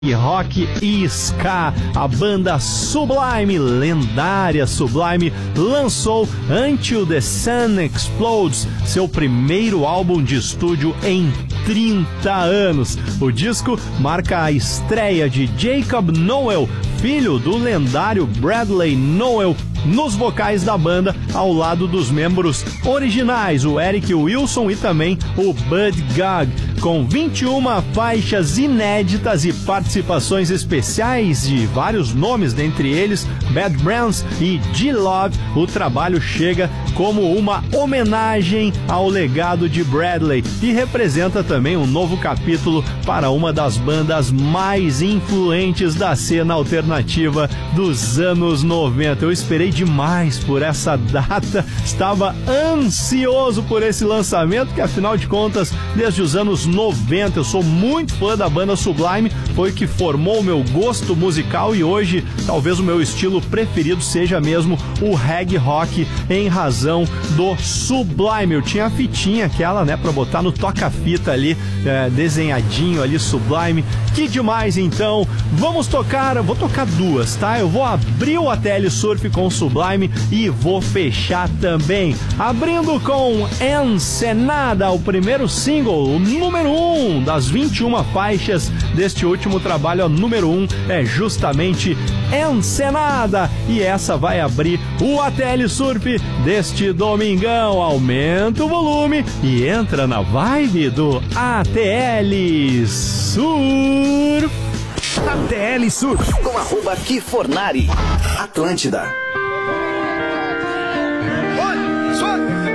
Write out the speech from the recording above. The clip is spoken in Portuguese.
rock e ska. A banda Sublime, lendária Sublime, lançou Until the Sun Explodes, seu primeiro álbum de estúdio em 30 anos. O disco marca a estreia de Jacob Noel, filho do lendário Bradley Noel, nos vocais da banda, ao lado dos membros originais, o Eric Wilson e também o Bud Gugg, com 21 faixas inéditas e participações especiais de vários nomes, dentre eles Bad Brains e G-Love. O trabalho chega como uma homenagem ao legado de Bradley e representa também um novo capítulo para uma das bandas mais influentes da cena alternativa dos anos 90. Eu esperei demais por essa data, estava ansioso por esse lançamento, que afinal de contas, desde os anos 90, eu sou muito fã da banda Sublime, foi o que formou o meu gosto musical e hoje talvez o meu estilo preferido seja mesmo o reggae rock, em razão do Sublime. Eu tinha a fitinha aquela, né, pra botar no toca-fita ali, desenhadinho ali, Sublime. Que demais, então. Vou tocar duas, tá? Eu vou abrir o ATL Surf com Sublime e vou fechar também, abrindo com Ensenada, o primeiro single, o número 1 das 21 faixas deste último trabalho. A número 1 é justamente Ensenada, e essa vai abrir o ATL Surf deste domingão. Aumenta o volume e entra na vibe do ATL Surf. ATL Surf com @Kifornari. Atlântida.